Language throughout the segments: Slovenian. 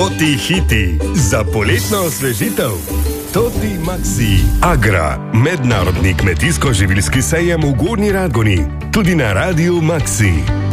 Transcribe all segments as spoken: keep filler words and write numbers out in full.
Toti hiti za poletno osvežitev. Toti Maxi. Agra, mednarodni kmetijsko-živilski sejem v Gornji Radgoni. Tudi na Radiu Maxi.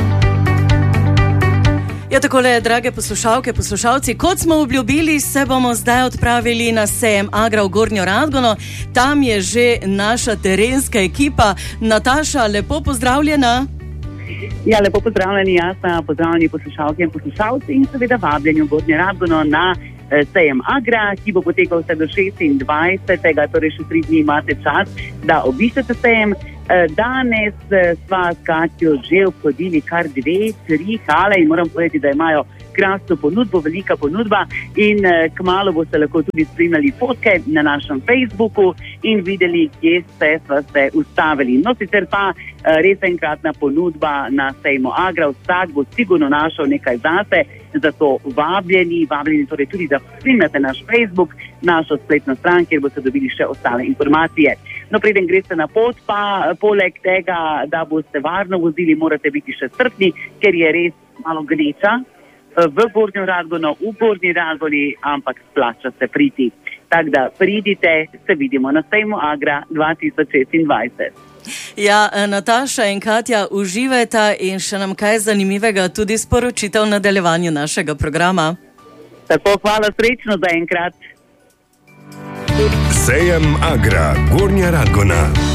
Ja, takole, drage poslušalke, poslušalci, kot smo obljubili, se bomo zdaj odpravili na sejem Agra v Gornjo Radgono. Tam je že naša terenska ekipa. Nataša, lepo pozdravljena. Ja, lepo pozdravljeni, jasna, pozdravljeni poslušalke in poslušalci in seveda vabljeni v Gornjo Radgono na eh, sejem Agra, ki bo potekal vse do šestindvajsetega, torej še tri dni imate čas, da obiščete sejem. Danes sva s Katjo že obhodili kar dve, tri hale in moram povedati, da imajo krasno ponudbo, velika ponudba in kmalu boste lahko tudi spremljali fotke na našem Facebooku in videli, kje ste sva se ustavili. No, sicer pa res enkratna ponudba na sejmu Agra, vsak bo sigurno našel nekaj zase, zato vabljeni, vabljeni torej tudi, da spremljate naš Facebook, našo spletno stran, kjer boste dobili še ostale informacije. No, preden greste na pot, pa poleg tega, da boste varno vozili, morate biti še strpni, ker je res malo gneča v Gornjo Radgono, v Gornji Radgoni, ampak splača se priti. Tako da pridite, se vidimo na sejmu Agra dva tisoč šestindvajset. Ja, Nataša in Katja, uživajte in še nam kaj zanimivega tudi sporočite v nadaljevanju našega programa. Tako, hvala, srečno za enkrat. Sejem Agra, Gornja Radgona.